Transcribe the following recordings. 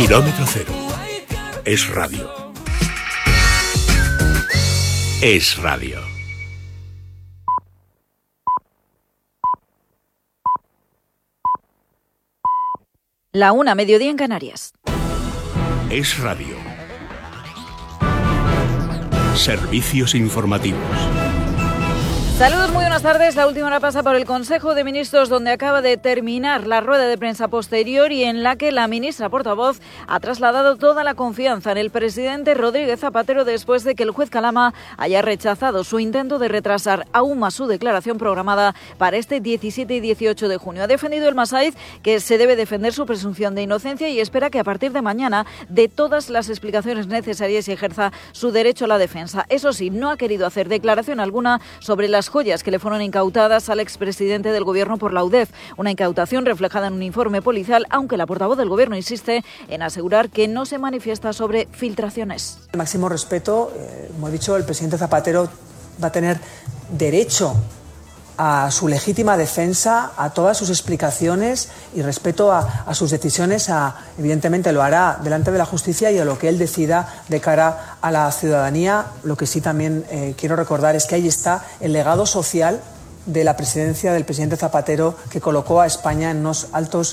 Kilómetro Cero. Es radio. Es radio. La 1, mediodía en Canarias. Es radio. Servicios informativos. Saludos, muy buenas tardes. La última hora pasa por el Consejo de Ministros, donde acaba de terminar la rueda de prensa posterior y en la que la ministra portavoz ha trasladado toda la confianza en el presidente Rodríguez Zapatero después de que el juez Calama haya rechazado su intento de retrasar aún más su declaración programada para este 17 y 18 de junio. Ha defendido el Masaiz que se debe defender su presunción de inocencia y espera que a partir de mañana dé todas las explicaciones necesarias y ejerza su derecho a la defensa. Eso sí, no ha querido hacer declaración alguna sobre las joyas que le fueron incautadas al expresidente del Gobierno por la UDEF. Una incautación reflejada en un informe policial, aunque la portavoz del Gobierno insiste en asegurar que no se manifiesta sobre filtraciones. El máximo respeto, como he dicho, el presidente Zapatero va a tener derecho a su legítima defensa, a todas sus explicaciones y respeto a sus decisiones. Evidentemente lo hará delante de la justicia y a lo que él decida de cara a la ciudadanía. Lo que sí también quiero recordar es que ahí está el legado social de la presidencia del presidente Zapatero, que colocó a España en unos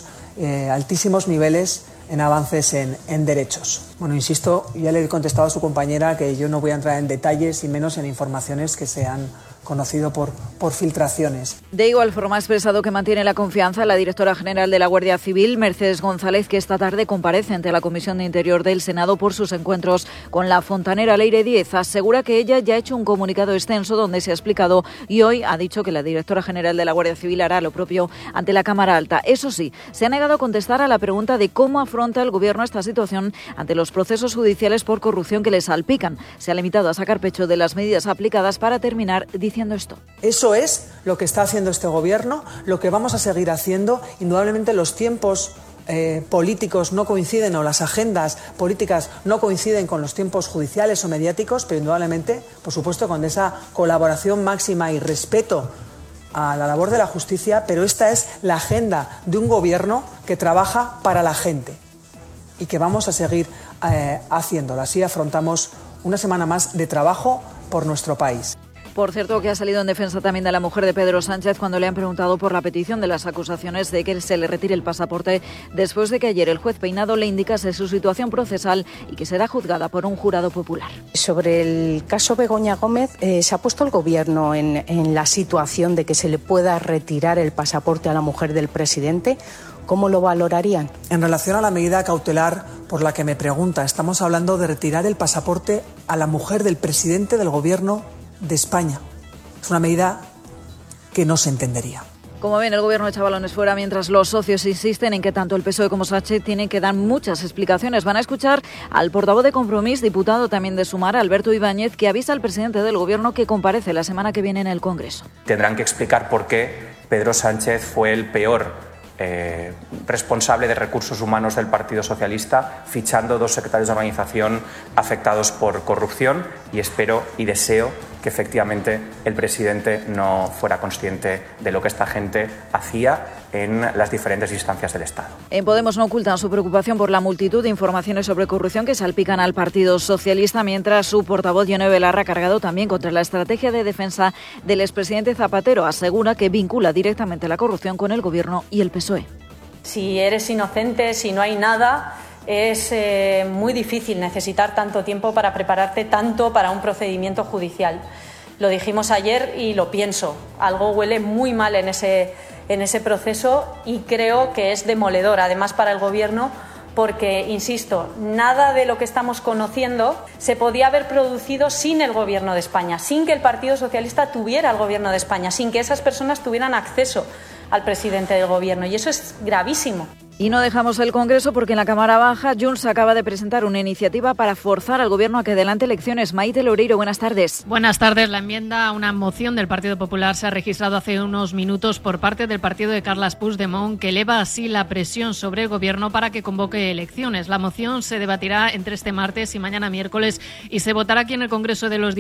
altísimos niveles en avances en derechos. Bueno, insisto, ya le he contestado a su compañera que yo no voy a entrar en detalles y menos en informaciones que se han conocido por filtraciones. De igual forma ha expresado que mantiene la confianza la directora general de la Guardia Civil, Mercedes González, que esta tarde comparece ante la Comisión de Interior del Senado por sus encuentros con la fontanera Leire Díez. Asegura que ella ya ha hecho un comunicado extenso donde se ha explicado y hoy ha dicho que la directora general de la Guardia Civil hará lo propio ante la Cámara Alta. Eso sí, se ha negado a contestar a la pregunta de cómo afronta el Gobierno esta situación ante los procesos judiciales por corrupción que le salpican. Se ha limitado a sacar pecho de las medidas aplicadas para terminar diciendo esto. Eso es lo que está haciendo este Gobierno, lo que vamos a seguir haciendo. Indudablemente los tiempos políticos no coinciden o las agendas políticas no coinciden con los tiempos judiciales o mediáticos, pero indudablemente, por supuesto, con esa colaboración máxima y respeto a la labor de la justicia, pero esta es la agenda de un Gobierno que trabaja para la gente y que vamos a seguir haciéndolo. Así afrontamos una semana más de trabajo por nuestro país. Por cierto, que ha salido en defensa también de la mujer de Pedro Sánchez cuando le han preguntado por la petición de las acusaciones de que se le retire el pasaporte después de que ayer el juez Peinado le indicase su situación procesal y que será juzgada por un jurado popular. Sobre el caso Begoña Gómez, ¿se ha puesto el Gobierno en la situación de que se le pueda retirar el pasaporte a la mujer del presidente? ¿Cómo lo valorarían? En relación a la medida cautelar por la que me pregunta, estamos hablando de retirar el pasaporte a la mujer del presidente del Gobierno de España. Es una medida que no se entendería. Como ven, el Gobierno echa balones fuera mientras los socios insisten en que tanto el PSOE como Sánchez tienen que dar muchas explicaciones. Van a escuchar al portavoz de Compromís, diputado también de Sumar, Alberto Ibáñez, que avisa al presidente del Gobierno que comparece la semana que viene en el Congreso. Tendrán que explicar por qué Pedro Sánchez fue el peor responsable de recursos humanos del Partido Socialista, fichando 2 secretarios de organización afectados por corrupción, y espero y deseo que efectivamente el presidente no fuera consciente de lo que esta gente hacía en las diferentes instancias del Estado. En Podemos no ocultan su preocupación por la multitud de informaciones sobre corrupción que salpican al Partido Socialista, mientras su portavoz, Yone Belarra, ha cargado también contra la estrategia de defensa del expresidente Zapatero. Asegura que vincula directamente la corrupción con el Gobierno y el PSOE. Si eres inocente, si no hay nada, es muy difícil necesitar tanto tiempo para prepararte tanto para un procedimiento judicial. Lo dijimos ayer y lo pienso. Algo huele muy mal en ese proceso y creo que es demoledor, además para el Gobierno, porque, insisto, nada de lo que estamos conociendo se podía haber producido sin el Gobierno de España, sin que el Partido Socialista tuviera el Gobierno de España, sin que esas personas tuvieran acceso al presidente del Gobierno, y eso es gravísimo. Y no dejamos el Congreso porque en la Cámara Baja Junts acaba de presentar una iniciativa para forzar al Gobierno a que adelante elecciones. Maite Loureiro, buenas tardes. Buenas tardes. La enmienda a una moción del Partido Popular se ha registrado hace unos minutos por parte del partido de Carles Puigdemont, que eleva así la presión sobre el Gobierno para que convoque elecciones. La moción se debatirá entre este martes y mañana miércoles y se votará aquí en el Congreso de los